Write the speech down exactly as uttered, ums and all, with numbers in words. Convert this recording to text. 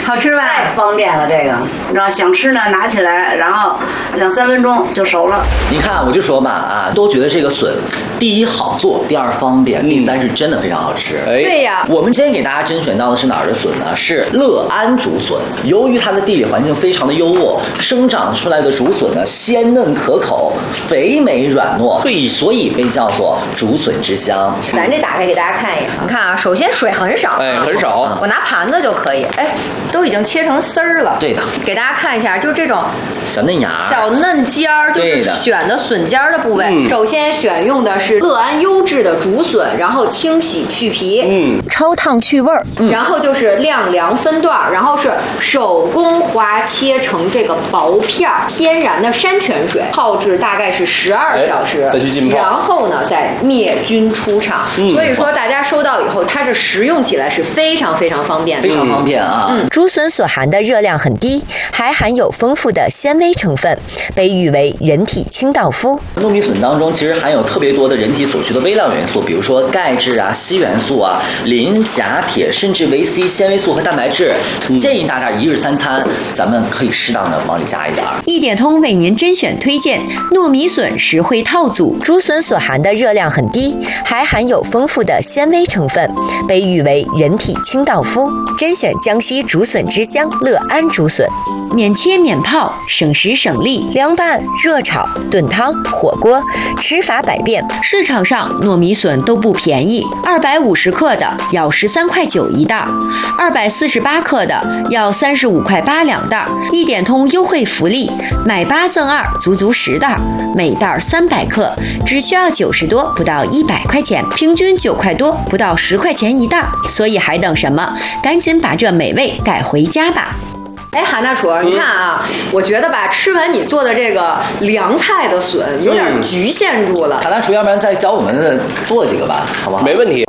好吃吧？ 太方便了，这个你知道，想吃呢拿起来，然后两三分钟就熟了。 你看，我就说嘛啊，都觉得这个笋，第一好做，第二方便，第三是真的非常好吃。 哎， 对呀。 我们今天给大家甄选到的是哪儿的笋呢？是乐安竹笋。由于它的地理环境非常的优渥，生长出来的竹笋呢鲜嫩可口，肥美软糯，所以被叫做竹笋之乡。 咱这打开给大家看一眼，你看啊，首先水很少， 哎，很少， 我拿盘子就可以，哎，都已经切成丝儿了。 对的， 给大家看一下，就这种小嫩芽、 小嫩尖儿，就是选的笋尖儿的部位。嗯、首先选用的是乐安优质的竹笋，然后清洗去皮，嗯，焯烫去味儿，嗯、然后就是晾凉分段，然后是手工划切成这个薄片儿，天然的山泉水，泡制大概是十二小时， 哎、再去浸泡， 然后呢再灭菌出厂。嗯、所以说大家收到以后，它是食用起来是非常非常方便的， 非常方便啊。 嗯，竹笋所含的热量很低，还含有丰富的纤维成分，被誉为人体清道夫。 糯米笋当中其实含有特别多的人体所需的微量元素，比如说钙质啊、硒元素啊、磷、钾、铁，甚至维 C、纤维素和蛋白质。嗯、建议大家一日三餐，咱们可以适当的往里加一点。 一点通为您甄选推荐糯米笋实惠套组。竹笋所含的热量很低，还含有丰富的纤维成分，被誉为人体清道夫。甄选江西竹笋之乡乐安竹笋，免切免泡，省时省力，凉拌、热炒、炖汤、火锅，吃法百变。市场上糯米笋都不便宜，二百五十克的要十三块九一袋，二百四十八克的要三十五块八两袋。一点通优惠福利，买八赠二，足足十袋，每袋三百克，只需要九十多，不到一百块钱，平均九块多，不到十块钱一袋。所以还等什么？赶紧把这美味带回家吧！ 哎，韩大厨，你看啊，嗯、我觉得吧，吃完你做的这个凉菜的笋，有点局限住了。 韩大厨，要不然再教我们做几个吧，好不好？ 没问题。